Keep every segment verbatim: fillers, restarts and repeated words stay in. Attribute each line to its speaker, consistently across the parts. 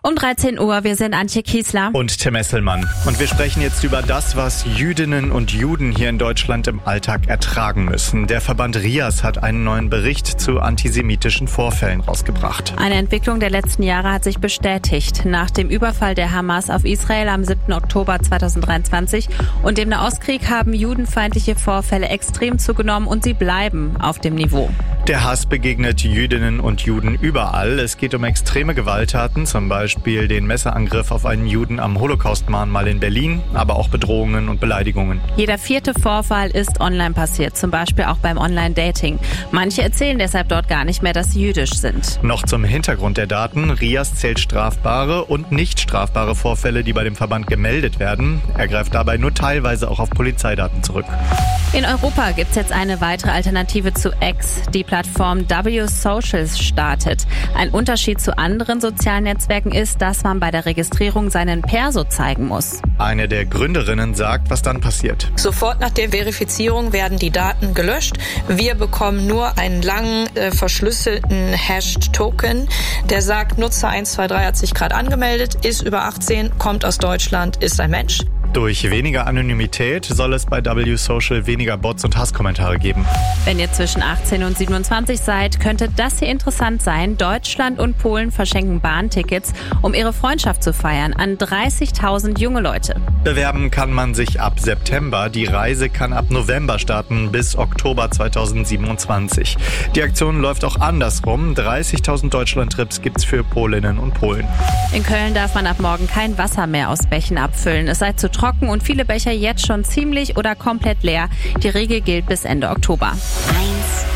Speaker 1: Um dreizehn Uhr, wir sind Antje Kiesler
Speaker 2: und Tim Esselmann. Und wir sprechen jetzt über das, was Jüdinnen und Juden hier in Deutschland im Alltag ertragen müssen. Der Verband RIAS hat einen neuen Bericht zu antisemitischen Vorfällen rausgebracht.
Speaker 1: Eine Entwicklung der letzten Jahre hat sich bestätigt. Nach dem Überfall der Hamas auf Israel am siebten Oktober zweitausenddreiundzwanzig und dem Nahostkrieg haben judenfeindliche Vorfälle extrem zugenommen und sie bleiben auf dem Niveau.
Speaker 2: Der Hass begegnet Jüdinnen und Juden überall. Es geht um extreme Gewalttaten, zum Beispiel den Messerangriff auf einen Juden am Holocaust-Mahnmal in Berlin, aber auch Bedrohungen und Beleidigungen.
Speaker 1: Jeder vierte Vorfall ist online passiert, zum Beispiel auch beim Online-Dating. Manche erzählen deshalb dort gar nicht mehr, dass sie jüdisch sind.
Speaker 2: Noch zum Hintergrund der Daten. RIAS zählt strafbare und nicht strafbare Vorfälle, die bei dem Verband gemeldet werden. Er greift dabei nur teilweise auch auf Polizeidaten zurück.
Speaker 1: In Europa gibt es jetzt eine weitere Alternative zu X. Die Plattform W Socials startet. Ein Unterschied zu anderen sozialen Netzwerken ist, dass man bei der Registrierung seinen Perso zeigen muss.
Speaker 2: Eine der Gründerinnen sagt, was dann passiert.
Speaker 3: Sofort nach der Verifizierung werden die Daten gelöscht. Wir bekommen nur einen langen, äh, verschlüsselten Hash-Token, der sagt, Nutzer eins zwei drei hat sich gerade angemeldet, ist über achtzehn, kommt aus Deutschland, ist ein Mensch.
Speaker 2: Durch weniger Anonymität soll es bei W Social weniger Bots und Hasskommentare geben.
Speaker 1: Wenn ihr zwischen achtzehn und siebenundzwanzig seid, könnte das hier interessant sein. Deutschland und Polen verschenken Bahntickets, um ihre Freundschaft zu feiern, an dreißigtausend junge Leute.
Speaker 2: Bewerben kann man sich ab September. Die Reise kann ab November starten bis Oktober zweitausendsiebenundzwanzig. Die Aktion läuft auch andersrum. dreißigtausend Deutschland-Trips gibt's für Polinnen und Polen.
Speaker 1: In Köln darf man ab morgen kein Wasser mehr aus Bächen abfüllen. Es sei zu trocken und viele Becher jetzt schon ziemlich oder komplett leer. Die Regel gilt bis Ende Oktober.
Speaker 4: eins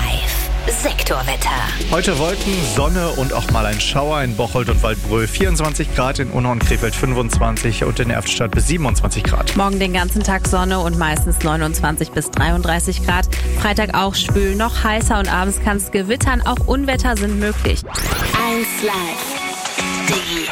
Speaker 4: Live Sektorwetter.
Speaker 2: Heute Wolken, Sonne und auch mal ein Schauer in Bocholt und Waldbröl. vierundzwanzig Grad, in Unna und Krefeld fünfundzwanzig und in Erftstadt bis siebenundzwanzig Grad.
Speaker 1: Morgen den ganzen Tag Sonne und meistens neunundzwanzig bis dreiunddreißig Grad. Freitag auch schwül, noch heißer und abends kann es gewittern. Auch Unwetter sind möglich.
Speaker 4: eins Live Digi.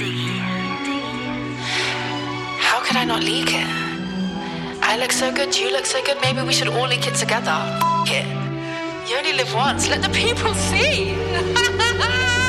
Speaker 5: How could I not leak it? I look so good, you look so good, maybe we should all leak it together. F it. You only live once, let the people see.